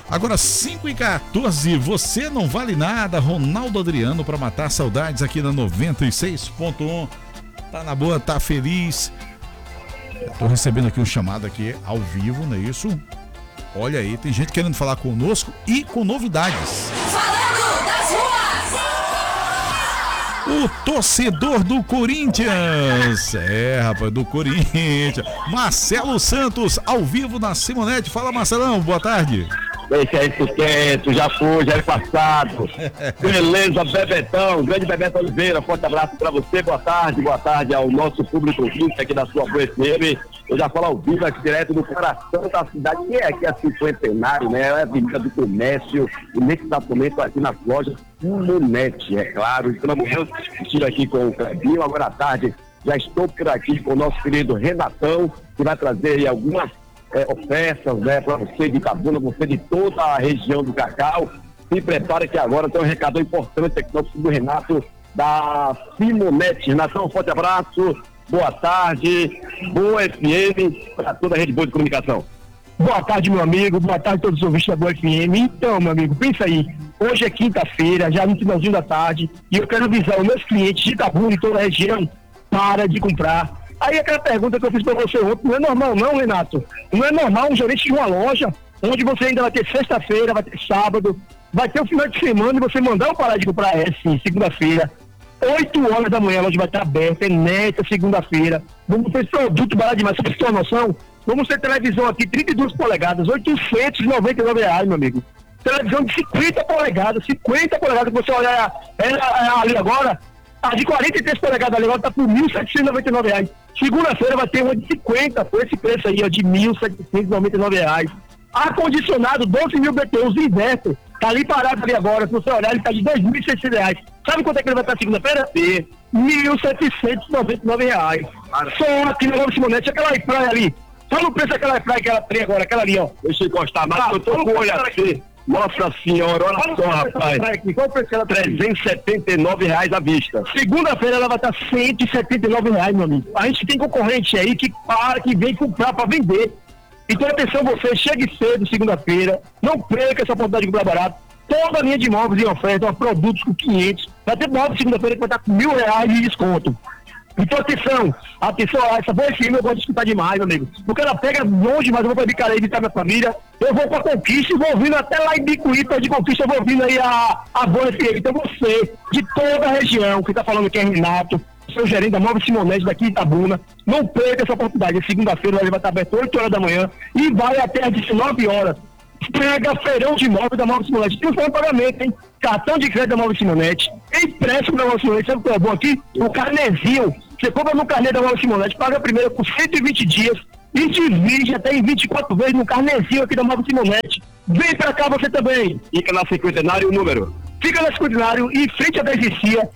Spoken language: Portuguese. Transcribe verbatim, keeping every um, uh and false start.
Agora cinco e quatorze, você não vale nada, Ronaldo Adriano, para matar saudades aqui na noventa e seis ponto um. Tá na boa, tá feliz. Eu tô recebendo aqui um chamado aqui ao vivo, não é isso? Olha aí, tem gente querendo falar conosco e com novidades. Falando das ruas! O torcedor do Corinthians. É, rapaz, do Corinthians. Marcelo Santos, ao vivo na Simonete. Fala, Marcelão, boa tarde. Deixa isso quieto, já foi, já é passado. Beleza, Bebetão, grande Bebeto Oliveira, forte abraço pra você, boa tarde, boa tarde ao nosso público ouvinte aqui da sua Boa F M. Eu já falo ao vivo aqui direto do coração da cidade, que é aqui a Cinquentenário, né? É a Avenida do Comércio, e nesse momento aqui nas lojas Simonete, é claro. Então amanhã estive aqui com o Clebinho, agora à tarde já estou por aqui com o nosso querido Renatão, que vai trazer aí algumas É, ofertas, né, para você de Itabuna, você de toda a região do Cacau. Se prepara que agora tem um recado importante aqui do Renato da Simonete. Renatão, um forte abraço, boa tarde, Boa F M para toda a rede boa de comunicação. Boa tarde, meu amigo, boa tarde a todos os ouvintes da Boa F M. Então, meu amigo, pensa aí, hoje é quinta-feira, já no finalzinho da tarde, e eu quero avisar os meus clientes de Itabuna e toda a região, para de comprar. Aí aquela pergunta que eu fiz pra você ontem, não é normal não, Renato. Não é normal um gerente de uma loja, onde você ainda vai ter sexta-feira, vai ter sábado, vai ter o final de semana e você mandar eu parar de comprar essa segunda-feira. oito horas da manhã a loja vai estar aberta, é neta segunda-feira. Vamos ter produto barato demais, pra você ter uma noção. Vamos ter televisão aqui, trinta e duas polegadas, oitocentos e noventa e nove reais, meu amigo. Televisão de cinquenta polegadas, cinquenta polegadas, que você olhar ela ali agora, a de quarenta e três polegadas ali agora tá por mil setecentos e noventa e nove reais. Segunda-feira vai ter uma de cinquenta, por esse preço aí, ó, de mil setecentos e noventa e nove reais. Ar-condicionado, doze mil B T Us inverter, tá ali parado ali agora, se você olhar, ele tá de dois mil e seiscentos reais. Sabe quanto é que ele vai estar segunda-feira? mil setecentos e noventa e nove reais. Só aqui no Nova Simonete, aquela airfryer ali. Fala o preço daquela airfryer que ela tem agora, aquela ali, ó. Deixa eu encostar mais, ah, eu tô com o olho assim. Nossa senhora, olha só, rapaz. Qual o preço que ela tem? trezentos e setenta e nove reais à vista. Segunda-feira ela vai estar cento e setenta e nove reais, meu amigo. A gente tem concorrente aí que para, que vem comprar para vender. Então atenção, você chegue cedo segunda-feira, não perca essa oportunidade de comprar barato. Toda a linha de imóveis em oferta, produtos com quinhentos. Vai ter móvel segunda-feira que vai estar com mil reais de desconto. Então atenção, atenção, essa Boa F M eu gosto de escutar demais, meu amigo. Porque ela pega longe, mas eu vou pra Bicarei visitar minha família. Eu vou pra Conquista e vou vindo até lá em Bicuíta de Conquista, eu vou vindo aí a, a Boa F M. Então você, de toda a região, que tá falando que é Renato, seu gerente da Móvel Simonete daqui em Itabuna, não perca essa oportunidade. Segunda-feira ele vai estar aberto oito horas da manhã e vai até às dezenove horas. Pega feirão de imóvel da Móvel Simonete. Tem um pagamento, hein? Cartão de crédito da Móvel Simonete, empréstimo da Móvel Simonete. Sabe o que é bom aqui? O carnezinho. Você compra no carnê da Móvel Simonete, paga primeiro por cento e vinte dias e divide até em vinte e quatro vezes no carnezinho aqui da Móvel Simonete. Vem pra cá você também. Fica na Cinquentenário o número. Fica na Cinquentenário, em frente à Desencia,